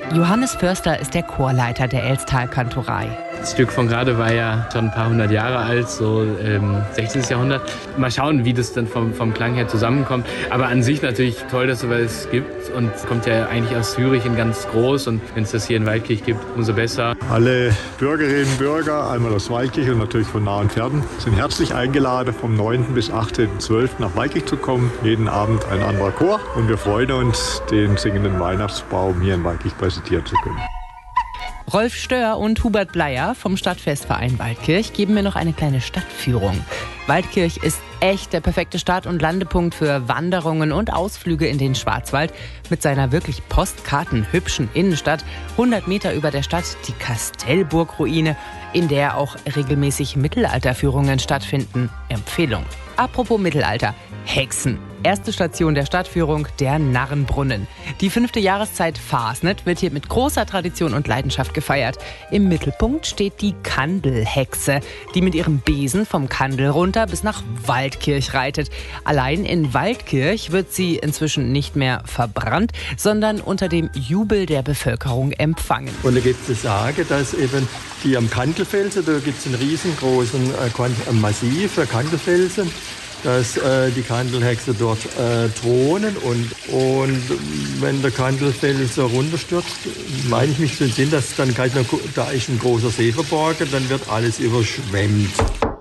Johannes Förster ist der Chorleiter der Elstalkantorei. Das Stück von gerade war ja schon ein paar hundert Jahre alt, so 16. Jahrhundert. Mal schauen, wie das dann vom Klang her zusammenkommt. Aber an sich natürlich toll, dass es sowas gibt. Und es kommt ja eigentlich aus Zürich in ganz groß. Und wenn es das hier in Waldkirch gibt, umso besser. Alle Bürgerinnen und Bürger, einmal aus Waldkirch und natürlich von nah und fern, sind herzlich eingeladen, vom 9. bis 18.12. nach Waldkirch zu kommen. Jeden Abend ein anderer Chor. Und wir freuen uns, den singenden Weihnachtsbaum hier in Waldkirch präsentieren zu können. Rolf Stör und Hubert Bleier vom Stadtfestverein Waldkirch geben mir noch eine kleine Stadtführung. Waldkirch ist echt der perfekte Start- und Landepunkt für Wanderungen und Ausflüge in den Schwarzwald. Mit seiner wirklich postkartenhübschen Innenstadt, 100 Meter über der Stadt die Kastellburg-Ruine, in der auch regelmäßig Mittelalterführungen stattfinden. Empfehlung. Apropos Mittelalter, Hexen. Erste Station der Stadtführung, der Narrenbrunnen. Die 5. Jahreszeit Fasnet wird hier mit großer Tradition und Leidenschaft gefeiert. Im Mittelpunkt steht die Kandelhexe, die mit ihrem Besen vom Kandel runter bis nach Waldkirch reitet. Allein in Waldkirch wird sie inzwischen nicht mehr verbrannt, sondern unter dem Jubel der Bevölkerung empfangen. Und da gibt es Sage, dass eben die am Kandelfelsen, da gibt es einen riesengroßen Massiv der Kandelfelsen, dass die Kandelhexe dort thronen und wenn der Kandelfelsen runterstürzt, meine ich mich zu entsinnen, dass dann da ist ein großer See verborgen, dann wird alles überschwemmt.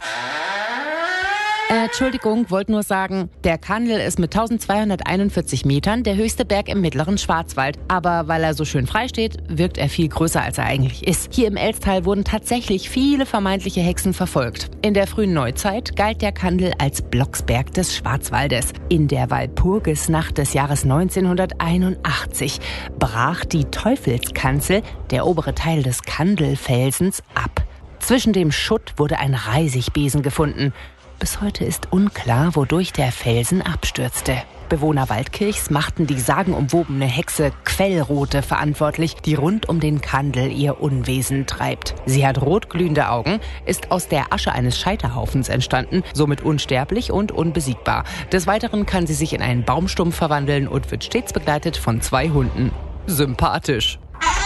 Entschuldigung, wollte nur sagen, der Kandel ist mit 1241 Metern der höchste Berg im mittleren Schwarzwald. Aber weil er so schön frei steht, wirkt er viel größer, als er eigentlich ist. Hier im Elstal wurden tatsächlich viele vermeintliche Hexen verfolgt. In der frühen Neuzeit galt der Kandel als Blocksberg des Schwarzwaldes. In der Walpurgisnacht des Jahres 1981 brach die Teufelskanzel, der obere Teil des Kandelfelsens, ab. Zwischen dem Schutt wurde ein Reisigbesen gefunden. Bis heute ist unklar, wodurch der Felsen abstürzte. Bewohner Waldkirchs machten die sagenumwobene Hexe Quellrote verantwortlich, die rund um den Kandel ihr Unwesen treibt. Sie hat rotglühende Augen, ist aus der Asche eines Scheiterhaufens entstanden, somit unsterblich und unbesiegbar. Des Weiteren kann sie sich in einen Baumstumpf verwandeln und wird stets begleitet von 2 Hunden. Sympathisch.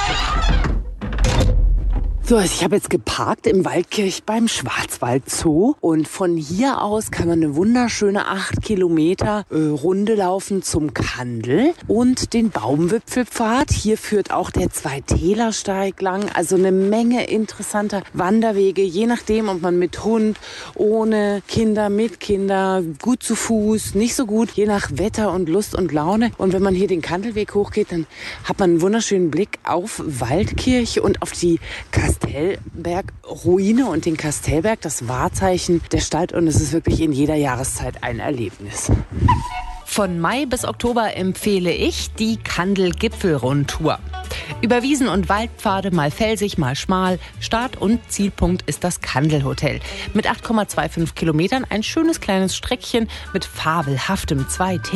So, ich habe jetzt geparkt im Waldkirch beim Schwarzwald-Zoo und von hier aus kann man eine wunderschöne 8 Kilometer Runde laufen zum Kandel und den Baumwipfelpfad. Hier führt auch der Zwei-Täler-Steig lang, also eine Menge interessanter Wanderwege, je nachdem, ob man mit Hund, ohne Kinder, mit Kinder, gut zu Fuß, nicht so gut, je nach Wetter und Lust und Laune. Und wenn man hier den Kandelweg hochgeht, dann hat man einen wunderschönen Blick auf Waldkirch und auf die Kastellberg-Ruine und den Kastellberg, das Wahrzeichen der Stadt. Und es ist wirklich in jeder Jahreszeit ein Erlebnis. Von Mai bis Oktober empfehle ich die Kandel-Gipfel-Rundtour. Über Wiesen und Waldpfade, mal felsig, mal schmal. Start- und Zielpunkt ist das Kandelhotel. Mit 8,25 Kilometern ein schönes kleines Streckchen mit fabelhaftem